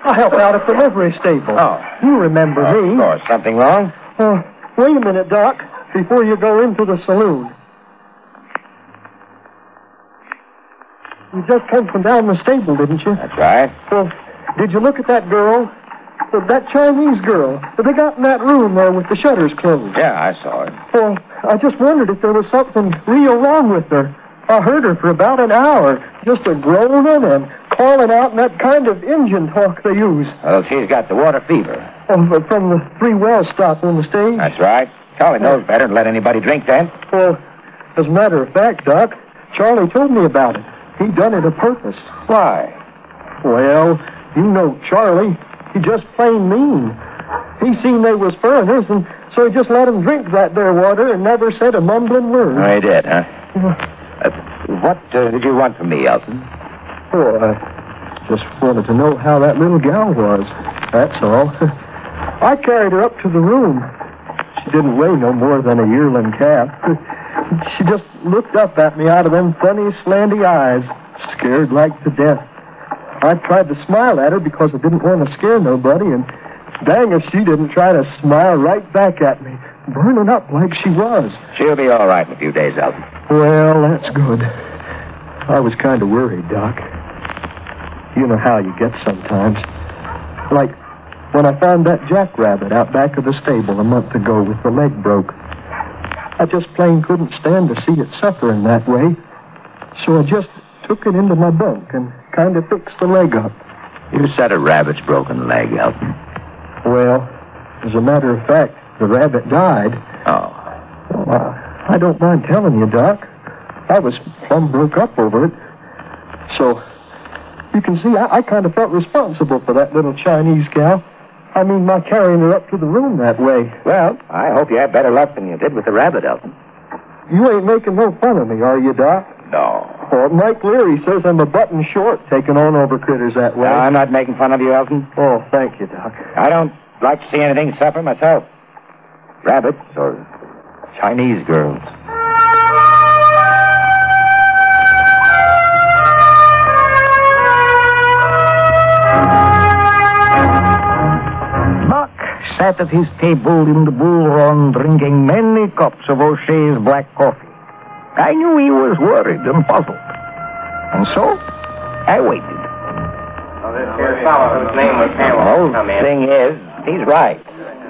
I help out at the livery stable. Oh. You remember me. Of course. Something wrong? Wait a minute, Doc, before you go into the saloon. You just came from down the stable, didn't you? That's right. Well, did you look at that girl? That Chinese girl that they got in that room there with the shutters closed? Yeah, I saw it. Well, I just wondered if there was something real wrong with her. I heard her for about an hour, just a groaning and calling out in that kind of Indian talk they use. Well, she's got the water fever. From the 3 wells stop on the stage? That's right. Charlie knows better than let anybody drink that. Well, as a matter of fact, Doc, Charlie told me about it. He done it a purpose. Why? Well, you know Charlie. He just plain mean. He seen they was foreigners, and so he just let them drink that there water and never said a mumbling word. Oh, he did, huh? What did you want from me, Elton? Oh, I just wanted to know how that little gal was. That's all. I carried her up to the room. She didn't weigh no more than a yearling calf. She just looked up at me out of them funny, slanty eyes, scared like to death. I tried to smile at her because I didn't want to scare nobody, and dang if she didn't try to smile right back at me, burning up like she was. She'll be all right in a few days, Elton. Well, that's good. I was kind of worried, Doc. You know how you get sometimes. Like when I found that jackrabbit out back of the stable a month ago with the leg broke. I just plain couldn't stand to see it suffering that way. So I just took it into my bunk and kind of fixed the leg up. You said a rabbit's broken leg, Elton. Well, as a matter of fact, the rabbit died. Oh. Well, I don't mind telling you, Doc. I was plumb broke up over it. So, you can see, I kind of felt responsible for that little Chinese gal. I mean, my carrying her up to the room that way. Well, I hope you have better luck than you did with the rabbit, Elton. You ain't making no fun of me, are you, Doc? No. Well, Mike Leary says I'm a button short taking on over critters that way. No, I'm not making fun of you, Elton. Oh, thank you, Doc. I don't like to see anything suffer myself. Rabbits or Chinese girls. Buck sat at his table in the Bull Run drinking many cups of O'Shea's black coffee. I knew he was worried and puzzled. And so, I waited. This fellow whose name was Hamill come in. Thing is, he's right.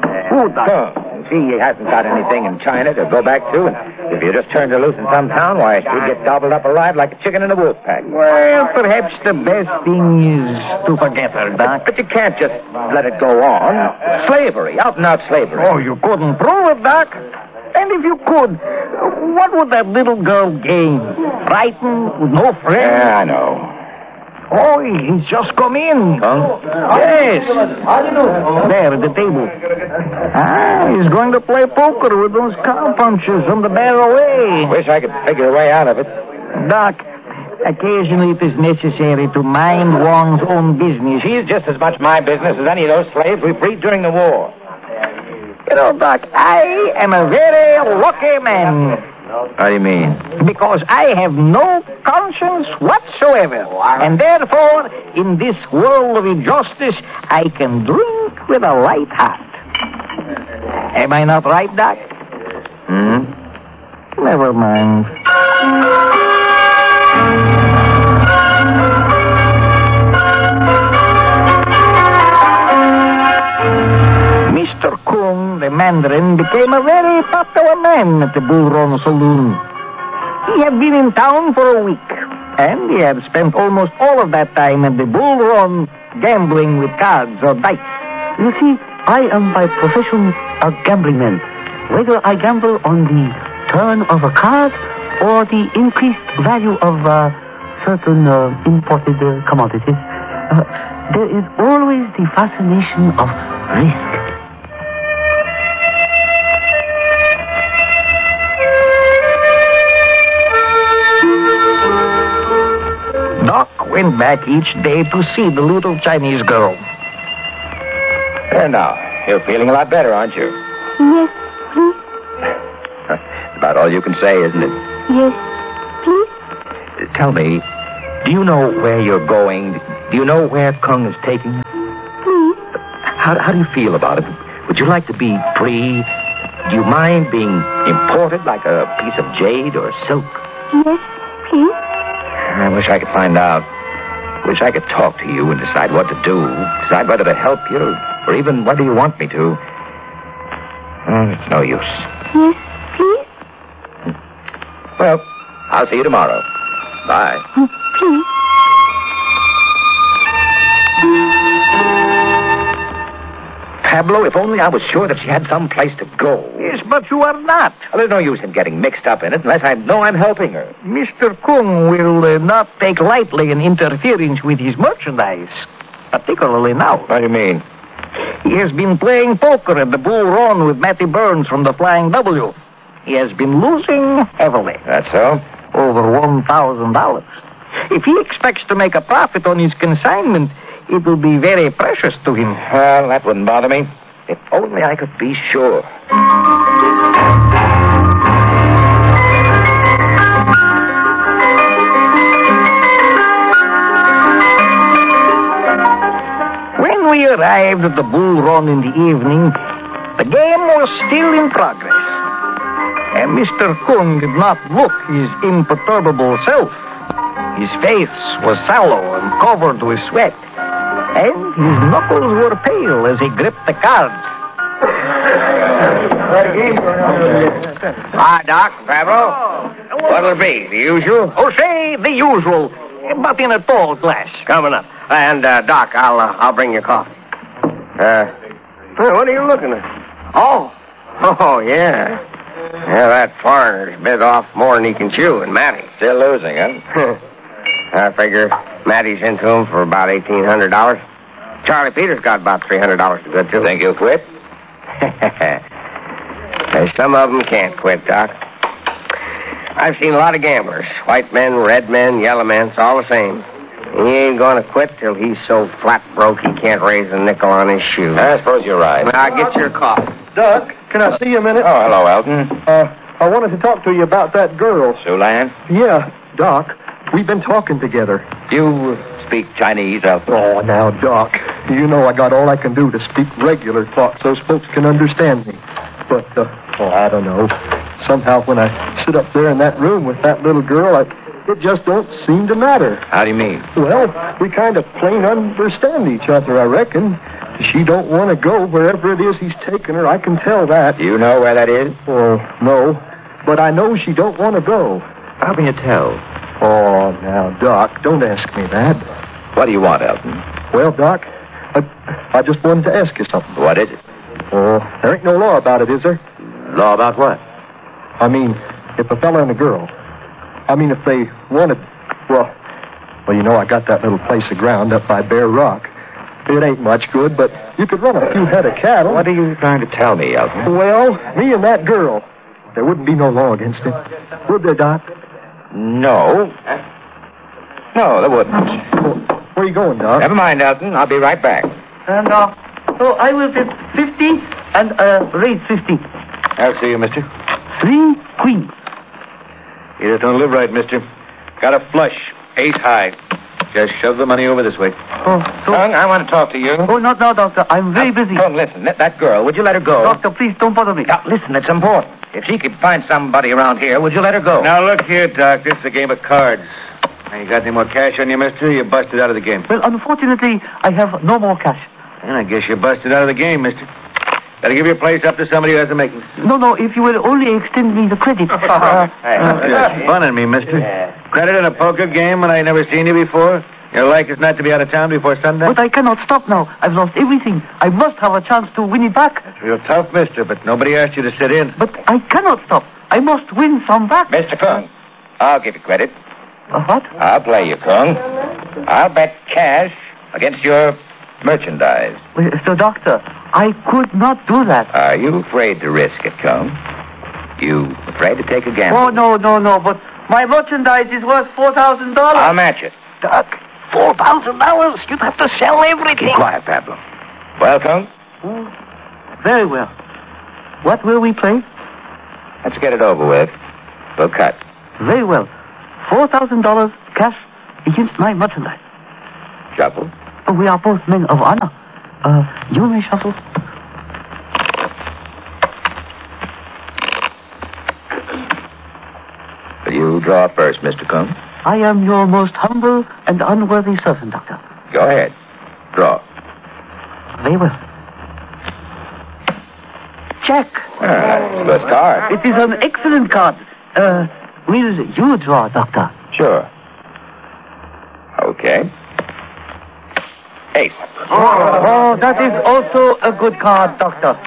He hasn't got anything in China to go back to, and if you just turned her loose in some town, why, he'd get gobbled up alive like a chicken in a wolf pack. Well, perhaps the best thing is to forget her, Doc. But you can't just let it go on. Slavery, out-and-out slavery. Oh, you couldn't prove it, Doc. And if you could, what would that little girl gain? Frightened, with no friends? Yeah, I know. Oh, he's just come in. Huh? Yes. There at the table. He's going to play poker with those cowpunchers on the barrel way. Wish I could figure a way out of it. Doc, occasionally it is necessary to mind one's own business. She's just as much my business as any of those slaves we freed during the war. You know, Doc, I am a very lucky man. How do you mean? Because I have no conscience whatsoever. And therefore, in this world of injustice, I can drink with a light heart. Am I not right, Doc? Never mind. Mr. Kung, the Mandarin, became a very popular man at the Bull Run Saloon. He had been in town for a week, and he had spent almost all of that time at the Bull Run gambling with cards or dice. You see, I am by profession a gambling man. Whether I gamble on the turn of a card or the increased value of certain imported commodities, there is always the fascination of risk. Doc went back each day to see the little Chinese girl. There now. You're feeling a lot better, aren't you? Yes, please. About all you can say, isn't it? Yes, please. Tell me, do you know where you're going? Do you know where Kung is taking you? How do you feel about it? Would you like to be free? Do you mind being imported like a piece of jade or silk? Yes, please. I wish I could find out. Wish I could talk to you and decide what to do. Decide whether to help you or even whether you want me to. It's no use. Yes, please. Well, I'll see you tomorrow. Bye. Please. Pablo, if only I was sure that she had some place to go. Yes, but you are not. Well, there's no use in getting mixed up in it unless I know I'm helping her. Mr. Kung will not take lightly in interference with his merchandise, particularly now. What do you mean? He has been playing poker at the Bull Run with Matty Burns from the Flying W. He has been losing heavily. That's so? Over $1,000. If he expects to make a profit on his consignment, it will be very precious to him. Well, that wouldn't bother me. If only I could be sure. When we arrived at the Bull Run in the evening, the game was still in progress. And Mr. Kung did not look his imperturbable self. His face was sallow and covered with sweat, and his knuckles were pale as he gripped the cards. Hi, Doc, Pablo. What'll it be, the usual? Oh, say, the usual, but in a tall glass. Coming up. And, Doc, I'll bring you coffee. What are you looking at? Oh, yeah. Yeah, that foreigner's bit off more than he can chew, and Matty. Still losing, huh? I figure Matty's into him for about $1,800. Charlie Peters got about $300 to good, too. Think you'll quit? Some of them can't quit, Doc. I've seen a lot of gamblers. White men, red men, yellow men, it's all the same. He ain't going to quit till he's so flat broke he can't raise a nickel on his shoe. I suppose you're right. Now, get your coffee. Doc, can I see you a minute? Oh, hello, Elton. I wanted to talk to you about that girl. Sue Lan? Yeah, Doc. We've been talking together. You speak Chinese, Elton? Oh, now, Doc, you know I got all I can do to speak regular talk so folks can understand me. But, I don't know. Somehow when I sit up there in that room with that little girl, it just don't seem to matter. How do you mean? Well, we kind of plain understand each other, I reckon. She don't want to go wherever it is he's taking her. I can tell that. Do you know where that is? Oh, no. But I know she don't want to go. How can you tell? Oh, now, Doc, don't ask me that. What do you want, Elton? Well, Doc, I just wanted to ask you something. What is it? Oh, there ain't no law about it, is there? Law about what? I mean, if a fella and a girl... I mean, if they wanted... Well, you know, I got that little place of ground up by Bear Rock. It ain't much good, but you could run a few head of cattle. What are you trying to tell me, Elton? Well, me and that girl, there wouldn't be no law against it. Would there, Doc? No. No, there wouldn't. Well, where are you going, Doc? Never mind, Elton. I'll be right back. And, so I will get 50 and, raise 50. I'll see you, mister. 3 queens. You just don't live right, mister. Got a flush. Ace high. Just shove the money over this way. Oh, so... Kung, I want to talk to you. Oh, not now, Doctor. I'm very busy. Kung, listen. That girl, would you let her go? Doctor, please don't bother me. Now, listen, it's important. If she could find somebody around here, would you let her go? Now, look here, Doc. This is a game of cards. Now, you got any more cash on you, mister? You busted out of the game. Well, unfortunately, I have no more cash. And I guess you busted out of the game, mister. Gotta give your place up to somebody who has the makings. No, if you will only extend me the credit. You're funning me, mister. Yeah. Credit in a poker game when I never seen you before? Your like is not to be out of town before sundown? But I cannot stop now. I've lost everything. I must have a chance to win it back. That's real tough, mister, but nobody asked you to sit in. But I cannot stop. I must win some back. Mr. Kung, I'll give you credit. What? I'll play you, Kung. I'll bet cash against your merchandise. Well, so, Doctor, I could not do that. Are you afraid to risk it, Kung? You afraid to take a gamble? Oh, no, but my merchandise is worth $4,000. I'll match it. Doc, $4,000? You'd have to sell everything. Be quiet, Pablo. Well, Kung? Very well. What will we play? Let's get it over with. We'll cut. Very well. $4,000 cash against my merchandise. Shuffle. We are both men of honor. You may shuffle. You draw first, Mr. Coon. I am your most humble and unworthy servant, Doctor. Go ahead. Draw. Very well. Jack. Good card. It is an excellent card. Will you draw, Doctor? Sure. Okay. Ace. Oh, that is also a good card, Doctor.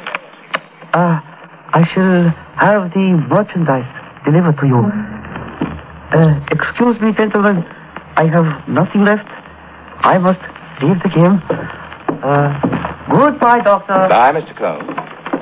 I shall have the merchandise delivered to you. Excuse me, gentlemen. I have nothing left. I must leave the game. Goodbye, Doctor. Bye, Mr. Coon.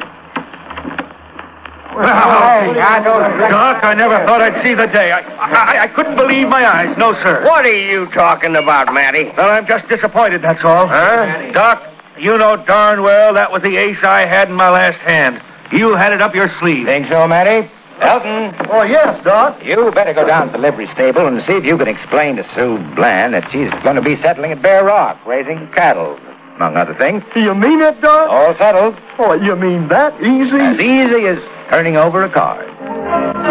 Doc, I never thought I'd see the day. I couldn't believe my eyes. No, sir. What are you talking about, Matty? Well, I'm just disappointed, that's all. Huh? Doc, you know darn well that was the ace I had in my last hand. You had it up your sleeve. Think so, Matty? Elton? Oh, yes, Doc. You better go down to the livery stable and see if you can explain to Sue Bland that she's going to be settling at Bear Rock, raising cattle, among other things. You mean it, Doc? All settled. Oh, you mean that easy? As easy as turning over a card.